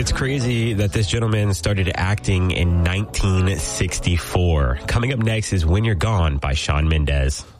It's crazy that this gentleman started acting in 1964. Coming up next is When You're Gone by Shawn Mendes.